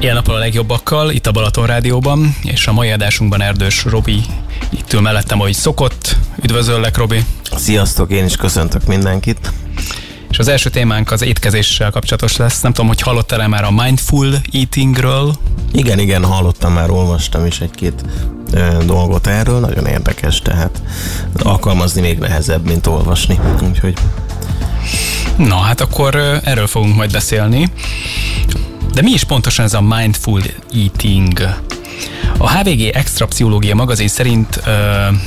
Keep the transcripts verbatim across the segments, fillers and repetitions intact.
Ilyen nappal a legjobbakkal, itt a Balaton Rádióban, és a mai adásunkban Erdős Robi itt ül mellettem, ahogy szokott. Üdvözöllek, Robi! Sziasztok, én is köszöntök mindenkit! És az első témánk az étkezéssel kapcsolatos lesz. Nem tudom, hogy hallottál-e már a mindful eatingről? Igen, igen, hallottam már, olvastam is egy-két ö, dolgot erről, nagyon érdekes, tehát alkalmazni még nehezebb, mint olvasni, úgyhogy... Na, hát akkor erről fogunk majd beszélni. De mi is pontosan ez a mindful eating? A há vé gé Extra Pszichológia magazin szerint ö,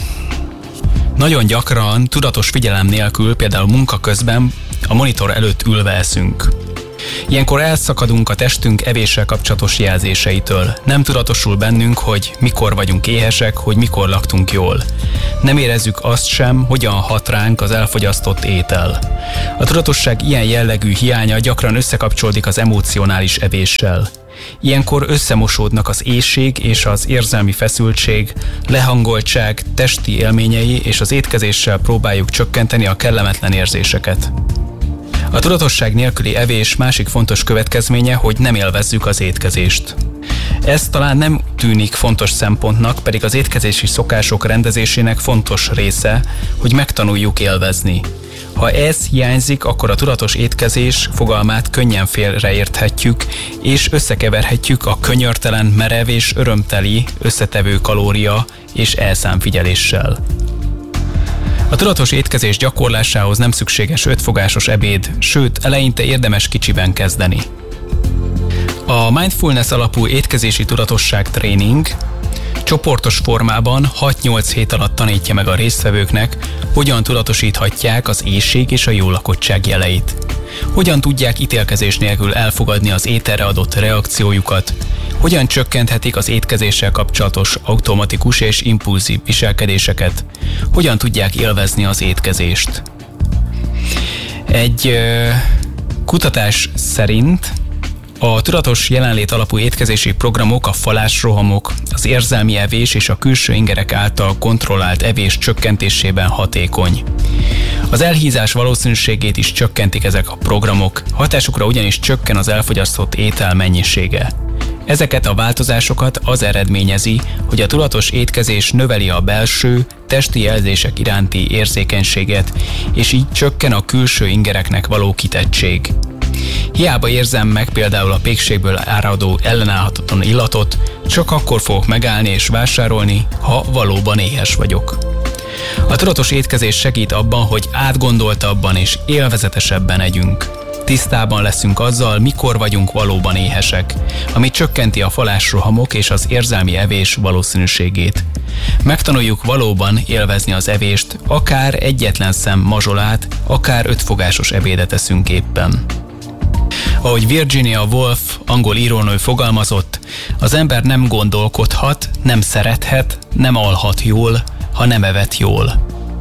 nagyon gyakran tudatos figyelem nélkül, például munka közben a monitor előtt ülve eszünk. Ilyenkor elszakadunk a testünk evéssel kapcsolatos jelzéseitől. Nem tudatosul bennünk, hogy mikor vagyunk éhesek, hogy mikor laktunk jól. Nem érezzük azt sem, hogyan hat ránk az elfogyasztott étel. A tudatosság ilyen jellegű hiánya gyakran összekapcsolódik az emocionális evéssel. Ilyenkor összemosódnak az éhség és az érzelmi feszültség, lehangoltság, testi élményei, és az étkezéssel próbáljuk csökkenteni a kellemetlen érzéseket. A tudatosság nélküli evés másik fontos következménye, hogy nem élvezzük az étkezést. Ez talán nem tűnik fontos szempontnak, pedig az étkezési szokások rendezésének fontos része, hogy megtanuljuk élvezni. Ha ez hiányzik, akkor a tudatos étkezés fogalmát könnyen félreérthetjük, és összekeverhetjük a könyörtelen, merev és örömteli összetevő kalória és elszámfigyeléssel. A tudatos étkezés gyakorlásához nem szükséges ötfogásos ebéd, sőt, eleinte érdemes kicsiben kezdeni. A mindfulness alapú étkezési tudatosság tréning csoportos formában hat-nyolc hét alatt tanítja meg a résztvevőknek, hogyan tudatosíthatják az éhség és a jólakottság jeleit. Hogyan tudják ítélkezés nélkül elfogadni az ételre adott reakciójukat, hogyan csökkenthetik az étkezéssel kapcsolatos automatikus és impulzív viselkedéseket, hogyan tudják élvezni az étkezést. Egy ö, kutatás szerint a tudatos jelenlét alapú étkezési programok, a falásrohamok, az érzelmi evés és a külső ingerek által kontrollált evés csökkentésében hatékony. Az elhízás valószínűségét is csökkentik ezek a programok, hatásukra ugyanis csökken az elfogyasztott étel mennyisége. Ezeket a változásokat az eredményezi, hogy a tudatos étkezés növeli a belső, testi jelzések iránti érzékenységet, és így csökken a külső ingereknek való kitettség. Hiába érzem meg például a pékségből áradó ellenállhatatlan illatot, csak akkor fogok megállni és vásárolni, ha valóban éhes vagyok. A tudatos étkezés segít abban, hogy átgondoltabban és élvezetesebben együnk. Tisztában leszünk azzal, mikor vagyunk valóban éhesek, ami csökkenti a falásrohamok és az érzelmi evés valószínűségét. Megtanuljuk valóban élvezni az evést, akár egyetlen szem mazsolát, akár ötfogásos ebédet eszünk éppen. Ahogy Virginia Woolf angol írónő fogalmazott, az ember nem gondolkodhat, nem szerethet, nem alhat jól, ha nem evett jól.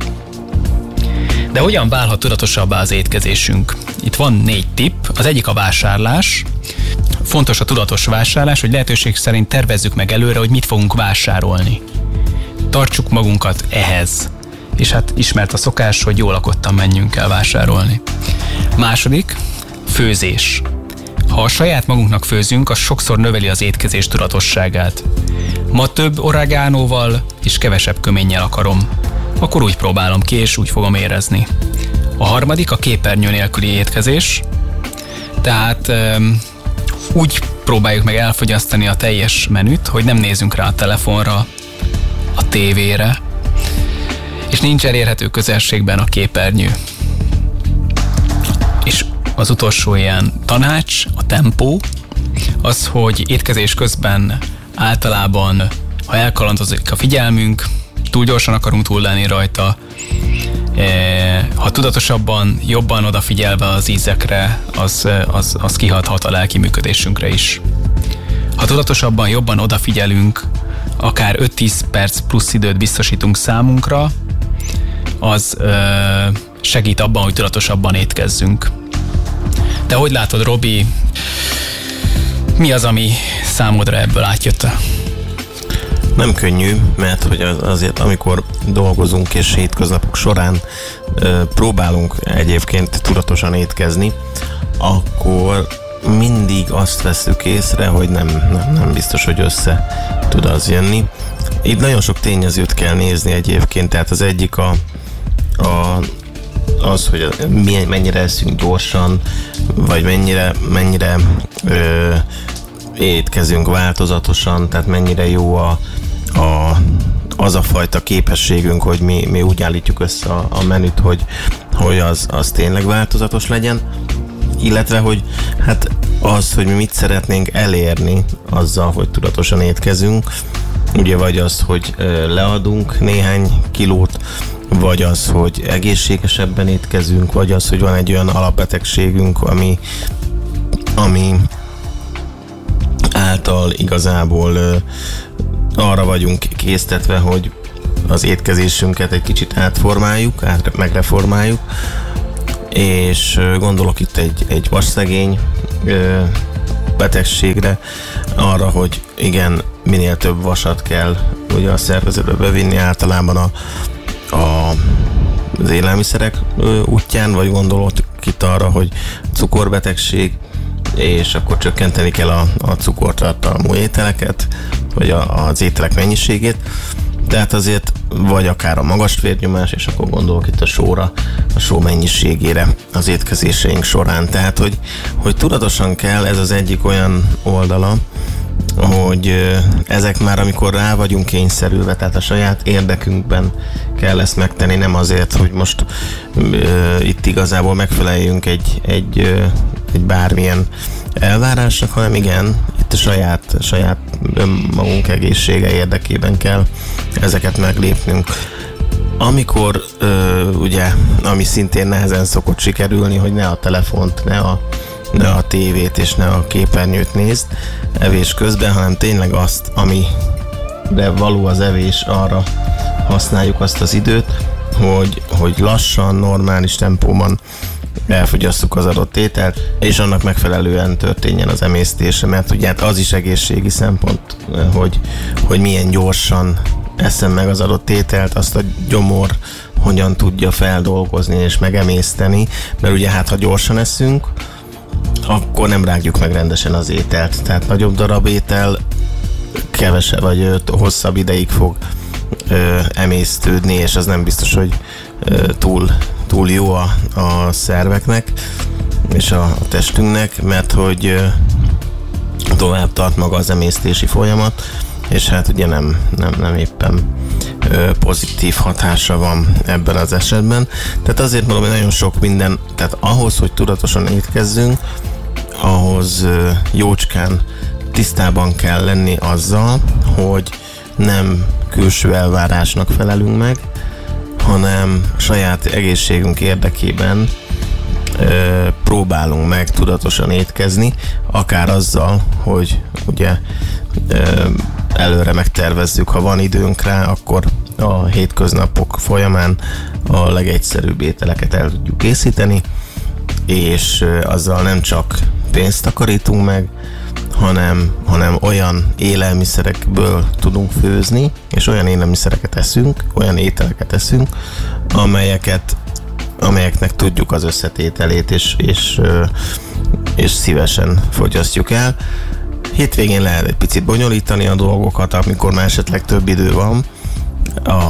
De hogyan válhat tudatosabbá az étkezésünk? Itt van négy tipp. Az egyik a vásárlás. Fontos a tudatos vásárlás, hogy lehetőség szerint tervezzük meg előre, hogy mit fogunk vásárolni. Tartsuk magunkat ehhez. És hát ismert a szokás, hogy jól lakottan menjünk el vásárolni. Második, főzés. Ha a saját magunknak főzünk, az sokszor növeli az étkezés tudatosságát. Ma több oregánóval és kevesebb köménnyel akarom. Akkor úgy próbálom ki, és úgy fogom érezni. A harmadik a képernyő nélküli étkezés. Tehát um, úgy próbáljuk meg elfogyasztani a teljes menüt, hogy nem nézünk rá a telefonra, a tévére, és nincs elérhető közelségben a képernyő. És az utolsó ilyen tanács, a tempó, az, hogy étkezés közben általában, ha elkalandozik a figyelmünk, túl gyorsan akarunk túl lenni rajta, ha tudatosabban, jobban odafigyelve az ízekre, az, az, az kihathat a lelki működésünkre is. Ha tudatosabban, jobban odafigyelünk, akár öt-tíz perc plusz időt biztosítunk számunkra, az ö, segít abban, hogy tudatosabban étkezzünk. De hogy látod, Robi, mi az, ami számodra ebből átjött? Nem könnyű, mert hogy azért amikor dolgozunk és hétköznapok során próbálunk egyébként tudatosan étkezni, akkor mindig azt vesszük észre, hogy nem, nem, nem biztos, hogy össze tud az jönni. Itt nagyon sok tényezőt kell nézni egyébként, tehát az egyik a, a az, hogy mennyire eszünk gyorsan, vagy mennyire, mennyire ö, étkezünk változatosan, tehát mennyire jó a, a, az a fajta képességünk, hogy mi, mi úgy állítjuk össze a, a menüt, hogy, hogy az, az tényleg változatos legyen, illetve, hogy hát az, hogy mi mit szeretnénk elérni azzal, hogy tudatosan étkezünk, ugye vagy az, hogy leadunk néhány kilót, vagy az, hogy egészségesebben étkezünk, vagy az, hogy van egy olyan alapbetegségünk, ami, ami által igazából ö, arra vagyunk késztetve, hogy az étkezésünket egy kicsit átformáljuk, át, megreformáljuk, és ö, gondolok itt egy, egy vasszegény ö, betegségre, arra, hogy igen, minél több vasat kell ugye a szervezetbe bevinni általában a A, az élelmiszerek útján, vagy gondolok itt arra, hogy cukorbetegség, és akkor csökkenteni kell a, a cukortartalmú ételeket, vagy a, az ételek mennyiségét. Tehát azért, vagy akár a magas vérnyomás, és akkor gondolok itt a sóra, a só mennyiségére az étkezéseink során. Tehát, hogy, hogy tudatosan kell, ez az egyik olyan oldala, hogy ezek már amikor rá vagyunk kényszerülve, tehát a saját érdekünkben kell ezt megtenni, nem azért, hogy most uh, itt igazából megfeleljünk egy, egy, uh, egy bármilyen elvárásnak, hanem igen, itt a saját, saját önmagunk egészsége érdekében kell ezeket meglépnünk. Amikor uh, ugye, ami szintén nehezen szokott sikerülni, hogy ne a telefont, ne a ne a tévét és ne a képernyőt nézd evés közben, hanem tényleg azt, amire való az evés, arra használjuk azt az időt, hogy, hogy lassan, normális tempóban elfogyasszuk az adott ételt, és annak megfelelően történjen az emésztése, mert ugye hát az is egészségi szempont, hogy, hogy milyen gyorsan eszem meg az adott ételt, azt a gyomor hogyan tudja feldolgozni és megemészteni, mert ugye hát ha gyorsan eszünk, akkor nem rágjuk meg rendesen az ételt. Tehát nagyobb darab étel kevesebb vagy ö, hosszabb ideig fog ö, emésztődni, és az nem biztos, hogy ö, túl, túl jó a, a szerveknek és a, a testünknek, mert hogy ö, tovább tart maga az emésztési folyamat, és hát ugye nem, nem, nem éppen ö, pozitív hatása van ebben az esetben. Tehát azért mondom, hogy nagyon sok minden, tehát ahhoz, hogy tudatosan étkezzünk, ahhoz ö, jócskán tisztában kell lenni azzal, hogy nem külső elvárásnak felelünk meg, hanem saját egészségünk érdekében ö, próbálunk meg tudatosan étkezni, akár azzal, hogy ugye ö, előre megtervezzük, ha van időnk rá, akkor a hétköznapok folyamán a legegyszerűbb ételeket el tudjuk készíteni, és azzal nem csak pénzt takarítunk meg, hanem, hanem olyan élelmiszerekből tudunk főzni, és olyan élelmiszereket eszünk, olyan ételeket eszünk, amelyeket, amelyeknek tudjuk az összetételét, és, és, és szívesen fogyasztjuk el. Hétvégén lehet egy picit bonyolítani a dolgokat, amikor már esetleg több idő van a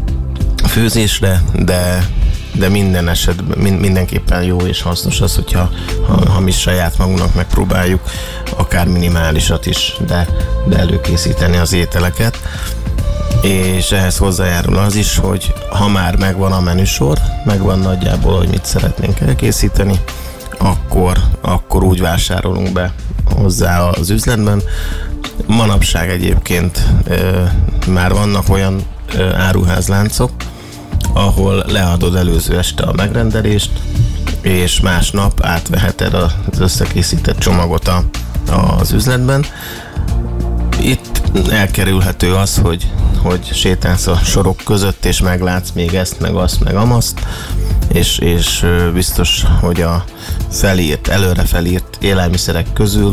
főzésre, de, de minden esetben mindenképpen jó és hasznos az, hogyha ha, ha mi saját magunknak megpróbáljuk akár minimálisat is, de, de előkészíteni az ételeket. És ehhez hozzájárul az is, hogy ha már megvan a menüsor, megvan nagyjából, hogy mit szeretnénk elkészíteni, akkor, akkor úgy vásárolunk be hozzá az üzletben. Manapság egyébként ö, már vannak olyan ö, áruházláncok, ahol leadod előző este a megrendelést, és másnap átveheted az összekészített csomagot a, az üzletben. Itt elkerülhető az, hogy, hogy sétálsz a sorok között, és meglátsz még ezt, meg azt, meg amaszt, és, és biztos, hogy a felírt, előre felírt élelmiszerek közül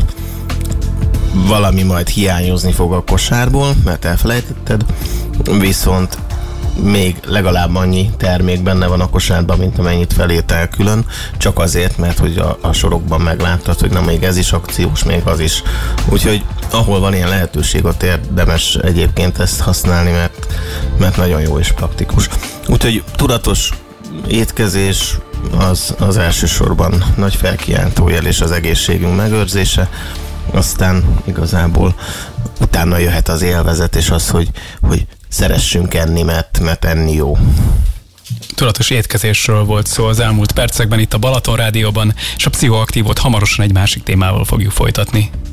valami majd hiányozni fog a kosárból, mert elfelejtetted, viszont még legalább annyi termék benne van a kosárban, mint amennyit felétel külön, csak azért, mert hogy a, a sorokban megláttad, hogy na még ez is akciós, még az is. Úgyhogy ahol van ilyen lehetőség, ott érdemes egyébként ezt használni, mert, mert nagyon jó és praktikus. Úgyhogy tudatos étkezés az, az elsősorban nagy felkiáltójel és az egészségünk megőrzése, aztán igazából utána jöhet az élvezet és az, hogy, hogy szeressünk enni, mert, mert enni jó. Tudatos étkezésről volt szó az elmúlt percekben itt a Balaton Rádióban, és a Pszichoaktívot hamarosan egy másik témával fogjuk folytatni.